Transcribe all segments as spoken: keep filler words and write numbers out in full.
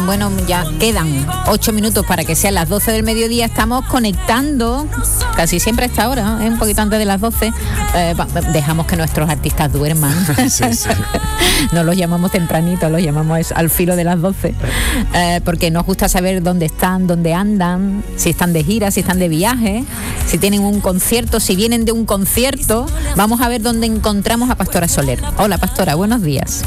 bueno, ya quedan ocho minutos para que sean las doce del mediodía. Estamos conectando casi siempre a esta hora, ¿eh? Un poquito antes de las doce. Eh, dejamos que nuestros artistas duerman. Sí, sí. No los llamamos tempranito, los llamamos al filo de las doce. Eh, porque nos gusta saber dónde están, dónde andan, si están de gira, si están de viaje, si tienen un concierto, si vienen de un concierto. Vamos a ver dónde encontramos a Pastora Soler. Hola, Pastora, buenos días.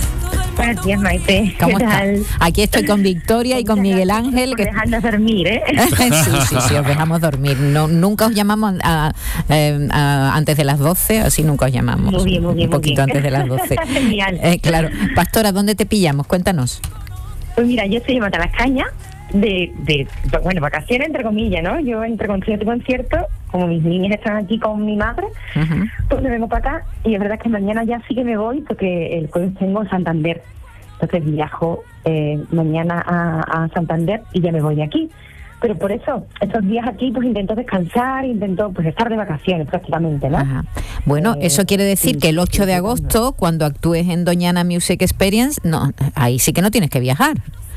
Buenos días, Maite. ¿Cómo estás? Aquí estoy con Victoria y con Miguel Ángel. Que dejarnos dormir, ¿eh? sí, sí, sí, os dejamos dormir. No, nunca os llamamos a, eh, a, antes de las doce, así nunca os llamamos. Muy bien, muy bien. Un poquito muy bien. antes de las doce. Genial. Eh, claro. Pastora, ¿dónde te pillamos? Cuéntanos. Pues mira, yo estoy en Matalascaña, de, de, bueno, vacaciones entre comillas, ¿no? Yo entre concierto y concierto, como mis niñas están aquí con mi madre, uh-huh. pues me vengo para acá y es verdad que mañana ya sí que me voy porque el jueves tengo Santander. Entonces viajo eh, mañana a, a Santander y ya me voy de aquí. Pero por eso, estos días aquí pues intento descansar, intento pues estar de vacaciones prácticamente, ¿no? Ajá. Bueno, eh, eso quiere decir sí, que el ocho de agosto, cuando actúes en Doñana Music Experience, no, ahí sí que no tienes que viajar.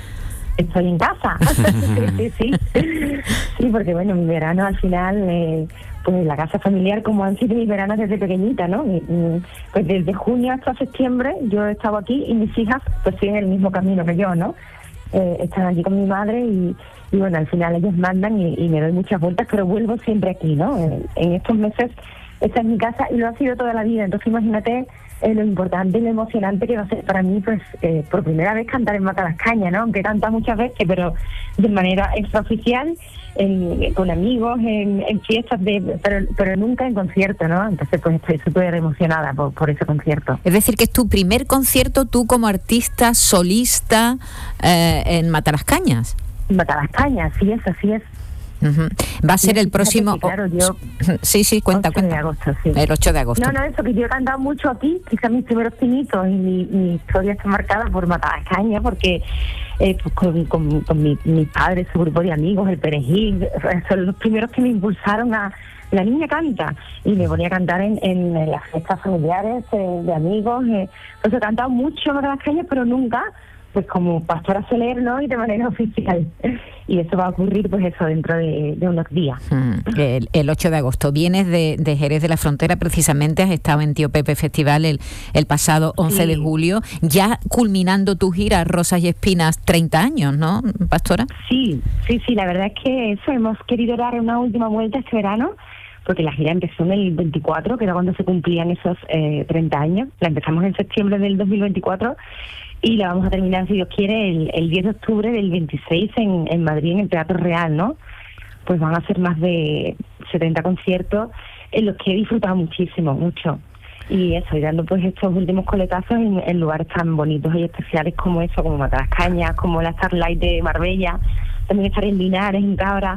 Estoy en casa. sí, sí, sí. Sí, porque bueno, mi verano al final, eh, pues la casa familiar, como han sido mis veranos desde pequeñita, ¿no? Y, y, pues desde junio hasta septiembre yo he estado aquí y mis hijas pues siguen el mismo camino que yo, ¿no? Eh, están aquí con mi madre y, y bueno, al final ellos mandan y, y me doy muchas vueltas, pero vuelvo siempre aquí, ¿no? En, en estos meses esta es mi casa y lo ha sido toda la vida, entonces imagínate eh, lo importante y lo emocionante que va a ser para mí, pues eh, por primera vez cantar en Matalascaña, ¿no? Aunque canta muchas veces, pero de manera extraoficial, en, con amigos, en, en fiestas, de, pero, pero nunca en concierto, ¿no? Entonces pues estoy súper emocionada por, por ese concierto. Es decir, que es tu primer concierto tú como artista solista eh, en Matalascañas. En Matalascañas, sí es, así es. Uh-huh. Va a ser sí, el próximo... Que, claro, yo... Sí, sí, cuenta, ocho cuenta. de agosto, sí. El ocho de agosto. No, no, eso, que yo he cantado mucho aquí, quizás mis primeros pinitos y mi, mi historia está marcada por Matalascaña, porque eh, pues con, con, con mi, mis padres, su grupo de amigos, el Perejil, son los primeros que me impulsaron a... La niña canta, y me ponía a cantar en, en, en las fiestas familiares eh, de amigos. Eh. Pues he cantado mucho en Matalascaña, pero nunca... pues como Pastora Soler, ¿no? Y de manera oficial. Y eso va a ocurrir, pues eso, dentro de, de unos días. Mm, el, el ocho de agosto. Vienes de, de Jerez de la Frontera, precisamente, has estado en Tío Pepe Festival el, el pasado once sí. de julio, ya culminando tu gira Rosas y Espinas, treinta años, ¿no, Pastora? Sí, sí, sí, la verdad es que eso, hemos querido dar una última vuelta este verano, porque la gira empezó en el veinticuatro, que era cuando se cumplían esos eh, treinta años. La empezamos en septiembre del dos mil veinticuatro y la vamos a terminar, si Dios quiere, el, el diez de octubre del veintiséis en, en Madrid, en el Teatro Real, ¿no? Pues van a ser más de setenta conciertos en los que he disfrutado muchísimo, mucho. Y eso, y dando pues estos últimos coletazos en, en lugares tan bonitos y especiales como eso, como Matalascañas, como la Starlight de Marbella, también estar en Linares, en Cabra.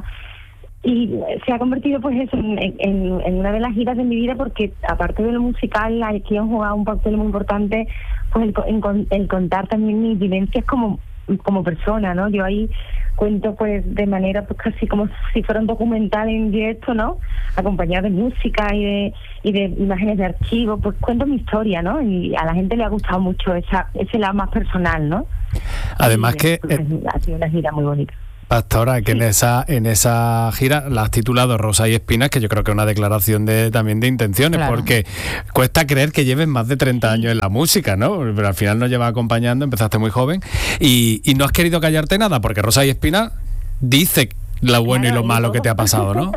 Y se ha convertido pues eso en, en, en una de las giras de mi vida, porque aparte de lo musical aquí han jugado un papel muy importante pues el, el, el contar también mis vivencias como como persona, ¿no? Yo ahí cuento pues de manera pues casi como si fuera un documental en directo, ¿no? Acompañado de música y de y de imágenes de archivo, pues cuento mi historia, ¿no? Y a la gente le ha gustado mucho esa ese lado más personal, ¿no? Además y, que pues, eh, ha sido una gira muy bonita. Pastora, que en esa en esa gira la has titulado Rosas y Espinas, que yo creo que es una declaración de también de intenciones, claro. Porque cuesta creer que lleves más de treinta años en la música, ¿no? Pero al final nos llevas acompañando, empezaste muy joven y, y no has querido callarte nada, porque Rosas y Espinas dice lo bueno claro, y lo malo que te ha pasado, ¿no?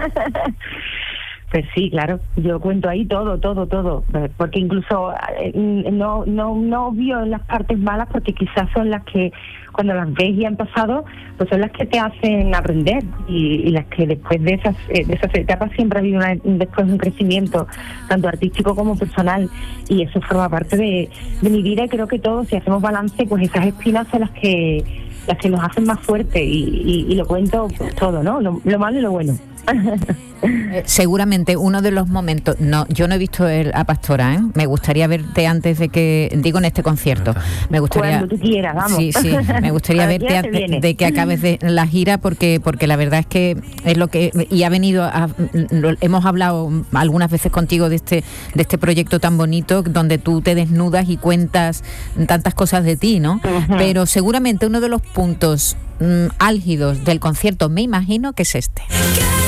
Pues sí, claro, yo cuento ahí todo, todo, todo, porque incluso eh, no no no vio las partes malas, porque quizás son las que cuando las ves y han pasado, pues son las que te hacen aprender y, y las que después de esas eh, de esas etapas siempre ha habido una, después un crecimiento tanto artístico como personal, y eso forma parte de, de mi vida, y creo que todos, si hacemos balance, pues esas espinas son las que las que nos hacen más fuertes, y, y, y lo cuento pues, todo, ¿no? Lo, lo malo y lo bueno. Eh, seguramente uno de los momentos, no, yo no he visto el, a Pastora, ¿eh? Me gustaría verte antes de que, digo en este concierto, me gustaría, cuando tú quieras, vamos. Sí, sí, me gustaría verte antes de, de que acabes de la gira, porque porque la verdad es que es lo que, y ha venido, a, lo, hemos hablado algunas veces contigo de este de este proyecto tan bonito, donde tú te desnudas y cuentas tantas cosas de ti, ¿no? Uh-huh. Pero seguramente uno de los puntos mm, álgidos del concierto, me imagino que es este.